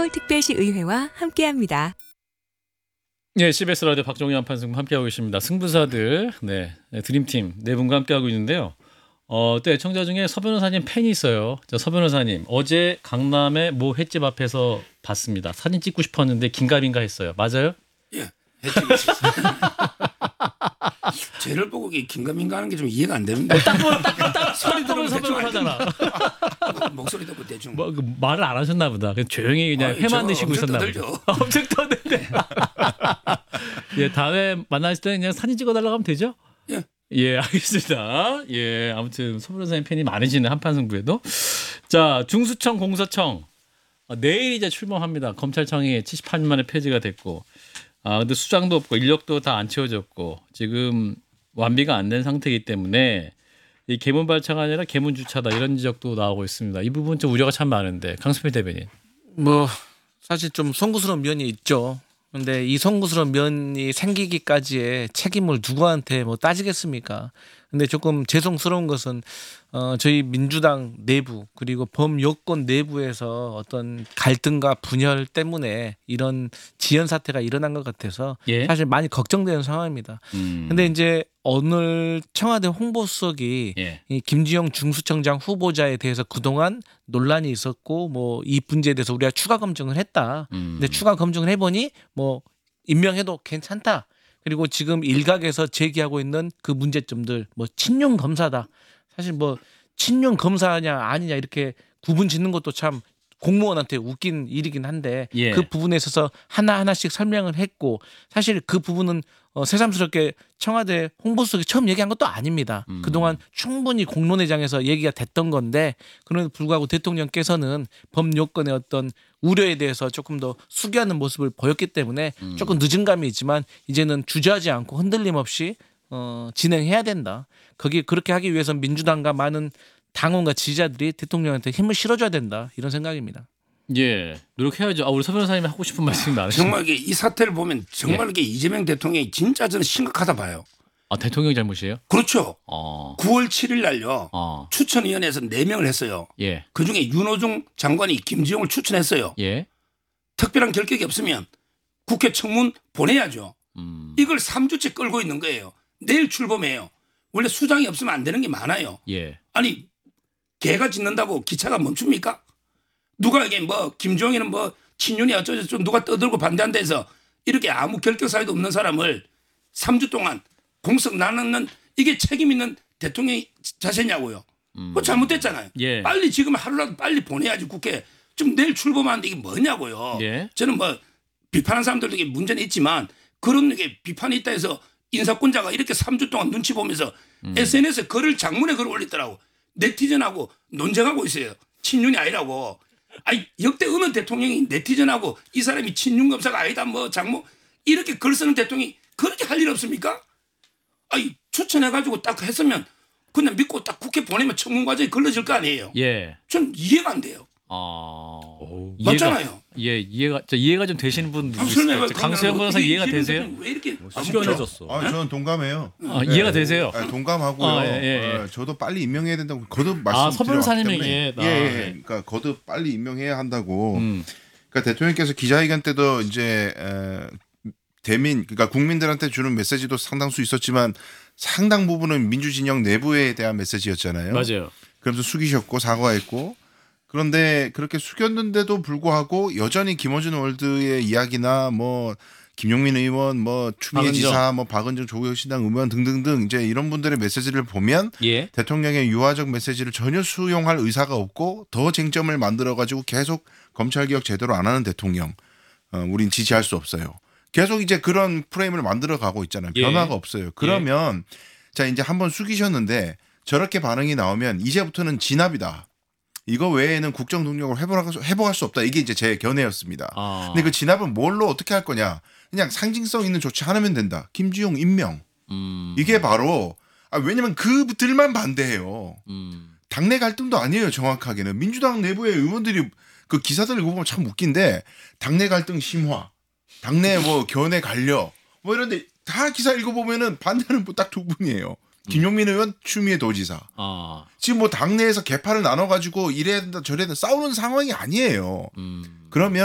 서울특별시 의회와 함께합니다. 네, CBS 라디오 박종희 한판승부 함께하고 계십니다. 승부사들, 드림팀 네 분과 함께하고 있는데요. 또 애청자 중에 서 변호사님 팬이 있어요. 서 변호사님 어제 강남의 모 횟집 앞에서 봤습니다. 사진 찍고 싶었는데 긴가민가 했어요. 맞아요? 예, 혜택이 있었어요. 쟤를 보고 긴가민가 하는 게 좀 이해가 안 되는데. 딱 소리 들으면 서 변호사잖아. 목소리 듣고 대충. 뭐, 말을 안 하셨나 보다. 그냥 조용히 그냥 회만 드시고 있었나 보다. 엄청 떠들죠. 예, 다음에 만났을 때 그냥 사진 찍어달라고 하면 되죠? 예. 예, 알겠습니다. 예, 아무튼 서 변호사님 팬이 많으시는 한판승부에도. 자, 중수청 공소청. 내일 이제 출범합니다. 검찰청이 78년 만에 폐지가 됐고. 근데 수장도 없고 인력도 다 안 채워졌고 지금 완비가 안 된 상태이기 때문에 이 개문 발차가 아니라 개문 주차다 이런 지적도 나오고 있습니다. 이 부분 좀 우려가 참 많은데 강수필 대변인. 뭐 사실 좀 송구스러운 면이 있죠. 근데 이 송구스러운 면이 생기기까지의 책임을 누구한테 뭐 따지겠습니까? 근데 조금 죄송스러운 것은 저희 민주당 내부 그리고 범여권 내부에서 어떤 갈등과 분열 때문에 이런 지연 사태가 일어난 것 같아서 예? 사실 많이 걱정되는 상황입니다. 근데 이제 오늘 청와대 홍보수석이 예. 이 김주영 중수청장 후보자에 대해서 그동안 논란이 있었고 뭐 이 문제에 대해서 우리가 추가 검증을 했다. 근데 추가 검증을 해보니 뭐 임명해도 괜찮다. 그리고 지금 일각에서 제기하고 있는 그 문제점들 뭐 친윤 검사다. 사실 뭐 친윤 검사냐 아니냐 이렇게 구분 짓는 것도 참 공무원한테 웃긴 일이긴 한데 예. 그 부분에 있어서 하나하나씩 설명을 했고 사실 그 부분은 새삼스럽게 청와대 홍보수석이 처음 얘기한 것도 아닙니다. 그동안 충분히 공론회장에서 얘기가 됐던 건데 그럼에도 불구하고 대통령께서는 범여권의 어떤 우려에 대해서 조금 더 수기하는 모습을 보였기 때문에 조금 늦은 감이 있지만 이제는 주저하지 않고 흔들림 없이 진행해야 된다. 거기 그렇게 하기 위해서 민주당과 많은 당원과 지지자들이 대통령한테 힘을 실어줘야 된다. 이런 생각입니다. 예, 노력해야죠. 우리 서 변호사님이 하고 싶은 말씀이 많으시죠. 정말 이 사태를 보면 정말 이게 이재명 대통령이 진짜 저는 심각하다 봐요. 대통령 잘못이에요? 그렇죠. 9월 7일 날요. 추천위원회에서 4명을 했어요. 예. 그중에 윤호중 장관이 김지용을 추천했어요. 예. 특별한 결격이 없으면 국회 청문 보내야죠. 이걸 3주째 끌고 있는 거예요. 내일 출범해요. 원래 수장이 없으면 안 되는 게 많아요. 예. 아니 개가 짖는다고 기차가 멈춥니까? 누가 이게 뭐 김종인은 뭐 친윤이 어쩌고저쩌고 누가 떠들고 반대한다 해서 이렇게 아무 결격 사유도 없는 사람을 3주 동안 공석 나누는 이게 책임 있는 대통령이 자세냐고요. 그거 잘못됐잖아요. 예. 빨리 지금 하루라도 빨리 보내야지 국회. 좀 내일 출범하는데 이게 뭐냐고요. 예. 저는 뭐 비판하는 사람들도 이게 문제는 있지만 그런 게 비판이 있다 해서 인사권자가 이렇게 3주 동안 눈치 보면서 SNS에 글을 장문에 글을 올리더라고. 네티즌하고 논쟁하고 있어요. 친윤이 아니라고. 아니 역대 어느 대통령이 네티즌하고 이 사람이 친윤 검사가 아니다 뭐 장모 이렇게 글 쓰는 대통령이 그렇게 할 일 없습니까? 아니 추천해가지고 딱 했으면 그냥 믿고 딱 국회 보내면 청문 과정이 걸러질 거 아니에요. 예. 전 이해가 안 돼요. 맞잖아요. 이해가 좀 되시는 분 설명해 강수영 변호사 이해가 되세요? 왜 이렇게 시원해졌어. 저는 동감해요. 이해가 되세요? 동감하고요. 저도 빨리 임명해야 된다고 거듭 말씀드렸기 서 변호사님이 때문에. 그러니까 거듭 빨리 임명해야 한다고. 그러니까 대통령께서 기자회견 때도 이제 그러니까 국민들한테 주는 메시지도 상당수 있었지만 상당 부분은 민주진영 내부에 대한 메시지였잖아요. 맞아요. 그러면서 숙이셨고 사과했고. 그런데 그렇게 숙였는데도 불구하고 여전히 김어준 월드의 이야기나 뭐 김용민 의원, 뭐 추미애 지사, 뭐 박은정 조국혁신당 의원 등등등 이제 이런 분들의 메시지를 보면 예. 대통령의 유화적 메시지를 전혀 수용할 의사가 없고 더 쟁점을 만들어 가지고 계속 검찰개혁 제대로 안 하는 대통령, 우린 지지할 수 없어요. 계속 이제 그런 프레임을 만들어 가고 있잖아요. 변화가 없어요. 그러면 자 이제 한번 숙이셨는데 저렇게 반응이 나오면 이제부터는 진압이다. 이거 외에는 국정 동력을 회복할 수 없다. 이게 이제 제 견해였습니다. 근데 그 진압은 뭘로 어떻게 할 거냐? 그냥 상징성 있는 조치 하나면 된다. 김주용 임명. 이게 바로 왜냐면 그들만 반대해요. 당내 갈등도 아니에요. 정확하게는 민주당 내부의 의원들이 그 기사들 읽어보면 참 웃긴데 당내 갈등 심화, 당내 뭐 견해 갈려 뭐 이런데 다 기사 읽어보면은 반대는 뭐 딱 두 분이에요. 김용민 의원, 추미애 도지사. 지금 뭐 당내에서 개파를 나눠가지고 이래야 된다 저래야 된다 싸우는 상황이 아니에요. 그러면